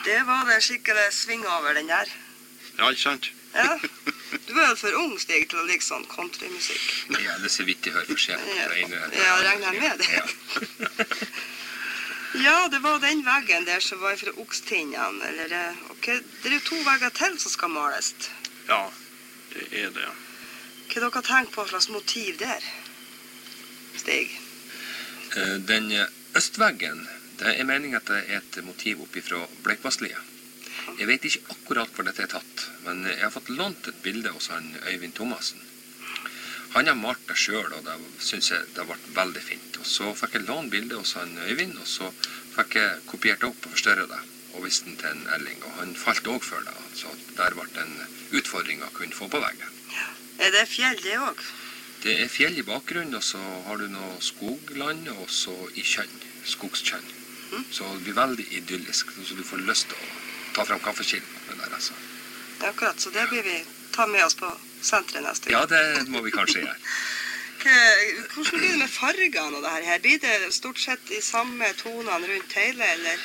Det var det skikkelig sving over den der. Ja, ikke sant? Ja. Du var jo for ung, Stig, til å like sånn countrymusikk. Ja, det ser vidt jeg hører forskjell. Ja, regner jeg med det. Ja. Ja, det var den veggen der som var fra Okstinnene, eller... Ok, det er jo 2 vegger til som skal males. Ja, det er det. Hva dere tenkt på slags motiv der, Stig? Den østveggen, det er meningen at det er et motiv oppi fra Bleikvasslia. Jeg vet ikke akkurat hvor dette er tatt, men jeg har fått lånt et bilde hos han Øyvind Thomassen. Han har malt det selv, og det synes jeg det har vært veldig fint. Og så fikk jeg lånt bildet hos han Øyvind, og så fikk jeg kopiert det opp og forstørret det, og viste den til en Erling, og han falt også for det, så der ble det en utfordring å kunne få på veggen. Ja. Er det fjell det også? Det er fjell i bakgrunnen, og så har du noe skogland, og så i kjønn, skogskjønn. Så det blir veldig idyllisk, så du får lyst til å ta frem kaffekilden der, altså. Ja, akkurat, så det blir vi ta med oss på senteret neste uke. Ja, det må vi kanskje gjøre. Hvordan blir det med fargene og det her? Blir det stort sett de samme tonene rundt hele, eller?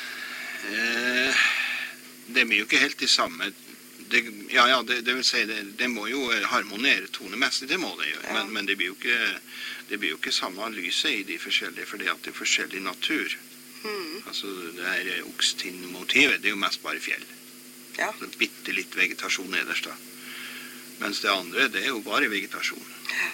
Det blir jo ikke helt de samme. Det vil si, det må jo harmonere tonemessig, det må det gjøre. Ja. Men det blir jo ikke samme lyset i de forskjellige, fordi at det er forskjellig natur. Altså, det her Okstinn-motivet, det er jo mest bare fjell. Ja. Så bitte litt vegetasjon nederst da. Mens det andre, det er jo bare vegetasjon.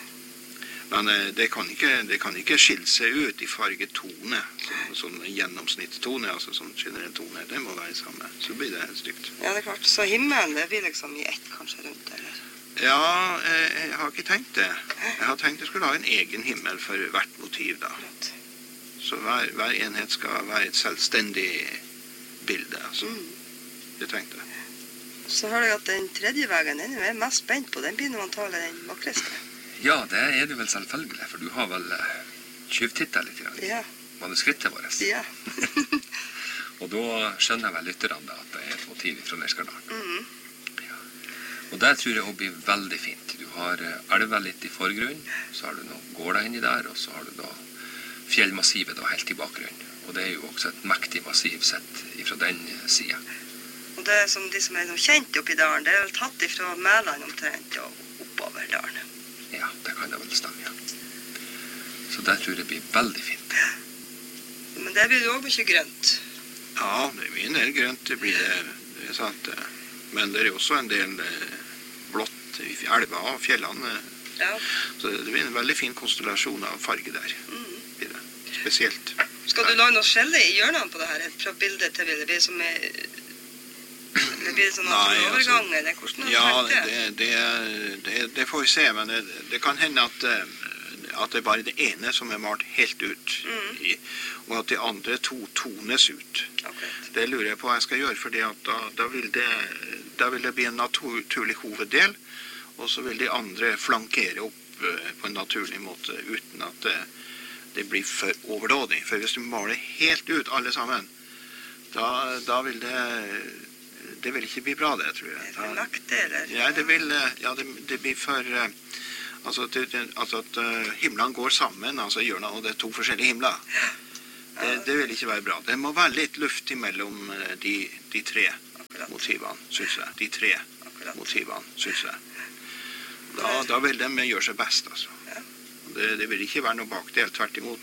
Men det kan ikke skille seg ut i fargetone, sånn gjennomsnittstone, altså sånn generell tone, det må være samme. Så blir det helt stygt. Ja, det er klart. Så himmelen, det blir liksom i ett kanskje rundt, eller? Ja, jeg har ikke tenkt det. Jeg har tenkt jeg skulle ha en egen himmel for hvert motiv da. Så hver enhet skal være et selvstendig bilde, altså. Det tenkte jeg. Så hører jeg at den tredje veggen, den er jeg mest spent på. Den begynner man å tale den vakreste. Ja, det er det vel selvfølgelig, for du har vel tjuvtittet litt grann i manuskriptet vårt. Ja. Og da skjønner vel lytterne da at det er et motiv fra Nerskardalen. Ja. Og det tror jeg også blir veldig fint. Du har elva litt i forgrunnen, så har du noen gårder inni der, og så har du da fjellmassivet da helt i bakgrunnen. Og det er jo også et mektig massiv sett fra den siden. Og det som de som er kjent oppi dalen, det er vel tatt ifra Mæland omtrent og oppover dalen. Ja, det kan det vel stemme, ja. Så det tror jeg blir veldig fint. Men det blir jo også mye grønt. Ja, det blir en del grønt, det blir det er sant. Men det er også en del blått i elva og fjellene. Ja. Så det blir en veldig fin konstellasjon av farge der. Blir det. Spesielt. Skal du lage noe skjelle i hjørnene på det her, fra bildet til bildet? Blir det som det blir sånn overgang, eller hvordan har du tenkt det? Det får vi se, men det kan hende at det er bare det ene som er malt helt ut, og at de andre 2 tones ut. Det lurer jeg på hva jeg skal gjøre, fordi at da vil det bli en naturlig hoveddel, og så vil de andre flankere opp på en naturlig måte, uten at det blir for overdådig. For hvis du maler helt ut alle sammen, da vil det vil ikke bli bra, det, tror jeg. Det er for lagt, eller? Ja, det blir for... Altså at himlene går sammen, altså hjørnet, og det er 2 forskjellige himler. Det vil ikke være bra. Det må være litt luft imellom de 3 motivene, synes jeg. De 3 motivene, synes jeg. Da vil de gjøre seg best, altså. Det vil ikke være noe bakdel, tvert imot.